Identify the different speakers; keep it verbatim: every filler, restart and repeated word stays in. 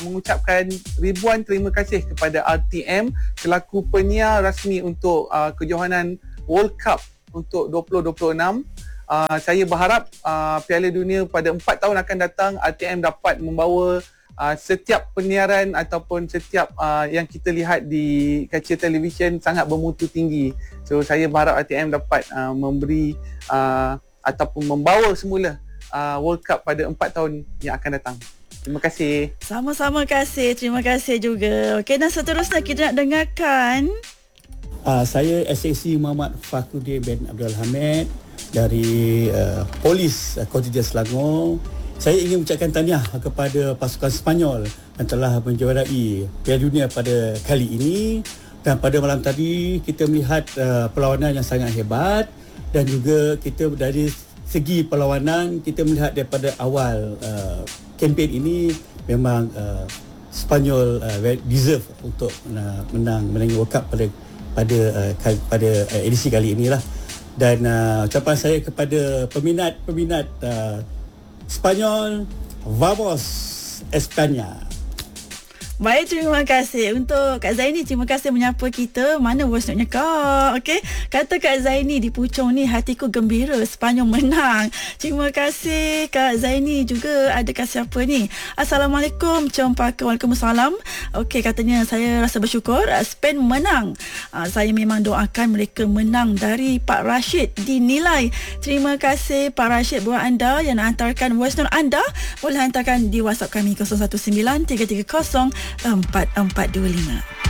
Speaker 1: mengucapkan ribuan terima kasih kepada R T M selaku penyiar rasmi untuk uh, kejohanan World Cup untuk dua ribu dua puluh enam. Uh, saya berharap uh, Piala Dunia pada empat tahun akan datang, R T M dapat membawa uh, setiap penyiaran ataupun setiap uh, yang kita lihat di kaca televisyen sangat bermutu tinggi. So saya berharap R T M dapat uh, memberi uh, ataupun membawa semula uh, World Cup pada empat tahun yang akan datang. Terima kasih.
Speaker 2: Sama-sama kasih. Terima kasih juga. Okey, dan seterusnya kita nak dengarkan.
Speaker 3: Uh, saya S A C Muhammad Fakhruddin bin Abdul Hamid dari uh, Polis uh, Kontingen Selangor. Saya ingin mengucapkan tahniah kepada pasukan Sepanyol yang telah menjuarai Piala Dunia pada kali ini. Dan pada malam tadi kita melihat uh, perlawanan yang sangat hebat, dan juga kita dari segi perlawanan kita melihat daripada awal uh, kempen ini memang uh, Sepanyol uh, deserve untuk uh, menang menangi World Cup pada pada uh, pada uh, edisi kali inilah. Dan uh, ucapan saya kepada peminat-peminat uh, Sepanyol, vamos Espanya.
Speaker 2: Baik, terima kasih untuk Kak Zaini. Terima kasih menyapa kita. Mana voice note-nya Kak? Okey, kata Kak Zaini di Puchong ni, hatiku gembira Sepanyol menang. Terima kasih Kak Zaini. Juga ada kasih apa ni? Assalamualaikum, Cempaka. Waalaikumsalam. Okey, katanya saya rasa bersyukur Spain menang. Uh, saya memang doakan mereka menang dari Pak Rashid dinilai. Terima kasih Pak Rashid buat anda yang nak hantarkan voice note anda. Boleh hantarkan di WhatsApp kami kosong satu sembilan tiga tiga kosong empat empat dua lima.